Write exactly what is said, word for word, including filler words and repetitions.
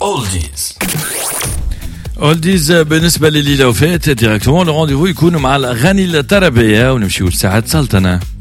اولديز. اولديز بالنسبة لليلة وفات ديريكتومون الرونديفو يكون مع الأغاني الطربية ونمشيو لساعة سلطنة.